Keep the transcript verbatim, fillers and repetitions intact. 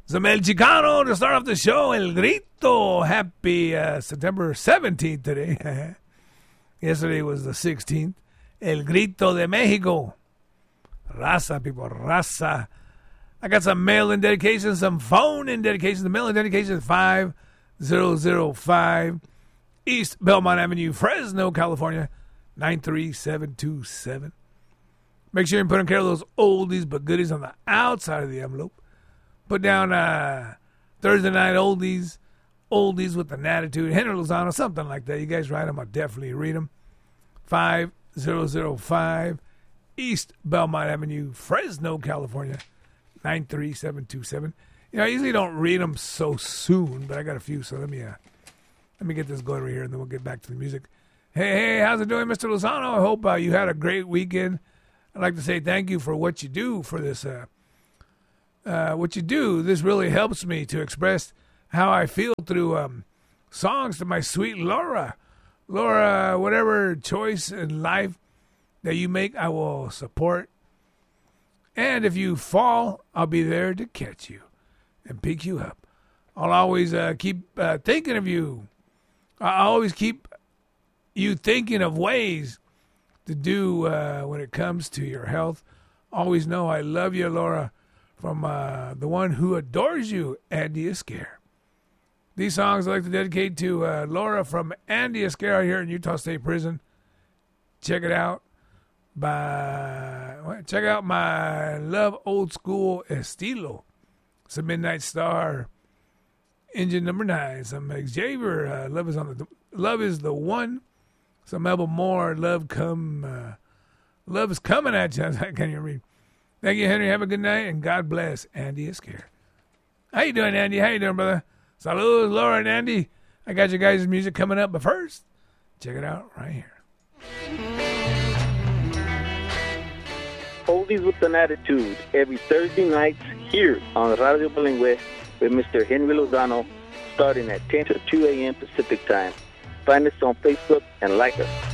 Some El Chicano to start off the show. El Grito. Happy uh, September seventeenth today. Yesterday was the sixteenth. El Grito de Mexico. Raza, people. Raza. I got some mail-in dedications, some phone-in dedications. The mail-in dedication is five thousand five East Belmont Avenue, Fresno, California, nine three seven two seven. Make sure you put in care of those oldies but goodies on the outside of the envelope. Put down uh, Thursday night oldies, oldies with an attitude, Henry Lozano, something like that. You guys write them, I'll definitely read them. five thousand five East Belmont Avenue, Fresno, California, nine three seven two seven. You know, I usually don't read them so soon, but I got a few, so let me uh, let me get this going right here, and then we'll get back to the music. Hey, hey, how's it doing, Mister Lozano? I hope uh, you had a great weekend. I'd like to say thank you for what you do for this uh, Uh, what you do. This really helps me to express how I feel through um, songs to my sweet Laura. Laura, whatever choice in life that you make, I will support. And if you fall, I'll be there to catch you and pick you up. I'll always uh, keep uh, thinking of you. I always keep you thinking of ways to do uh, when it comes to your health. Always know I love you, Laura. From uh, the one who adores you, Andy Esquire. These songs I like to dedicate to uh, Laura from Andy Esquire here in Utah State Prison. Check it out. By well, check out my Love Old School Estilo. It's a Midnight Star. Engine number nine. Some Xavier. Uh, love is on the Love is the one. Some Elba Moore. Love come. Uh, love is coming at you. I can't even read. Thank you, Henry. Have a good night, and God bless Andy Esquire. How you doing, Andy? How you doing, brother? Salud, Laura and Andy. I got you guys' music coming up, but first, check it out right here. Oldies with an Attitude, every Thursday night here on Radio Bilingüe with Mister Henry Lozano, starting at ten to two a.m. Pacific Time. Find us on Facebook and like us.